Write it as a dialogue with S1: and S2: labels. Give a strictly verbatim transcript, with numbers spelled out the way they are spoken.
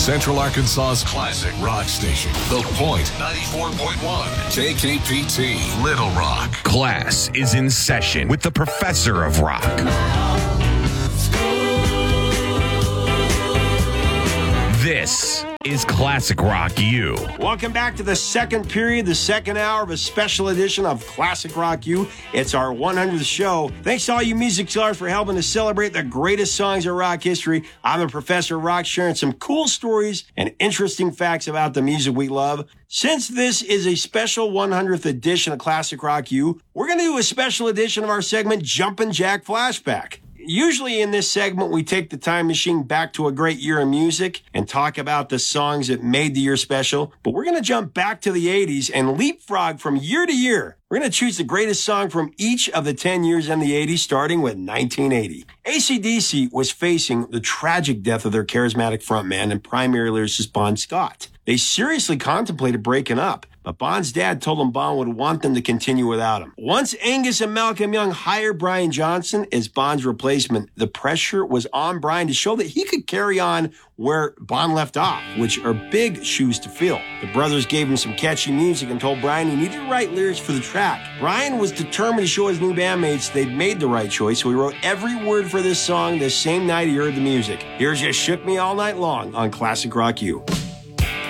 S1: Central Arkansas's classic rock station. The Point ninety-four point one. K K P T, Little Rock.
S2: Class is in session with the professor of rock. This is Classic Rock U.
S3: Welcome back to the second period, the second hour of a special edition of Classic Rock U. It's our one hundredth show. Thanks to all you music stars for helping to celebrate the greatest songs of rock history. I'm the professor of rock, sharing some cool stories and interesting facts about the music we love. Since this is a special one hundredth edition of Classic Rock U, we're going to do a special edition of our segment Jumpin' Jack Flashback. Usually in this segment, we take the time machine back to a great year of music and talk about the songs that made the year special. But we're going to jump back to the eighties and leapfrog from year to year. We're going to choose the greatest song from each of the ten years in the eighties, starting with nineteen eighty. A C D C was facing the tragic death of their charismatic frontman and primary lyricist Bon Scott. They seriously contemplated breaking up, but Bon's dad told them Bon would want them to continue without him. Once Angus and Malcolm Young hired Brian Johnson as Bon's replacement, the pressure was on Brian to show that he could carry on where Bon left off, which are big shoes to fill. The brothers gave him some catchy music and told Brian he needed to write lyrics for the track. Brian was determined to show his new bandmates they'd made the right choice, so he wrote every word for this song the same night he heard the music. Here's Just Shook Me All Night Long on Classic Rock U.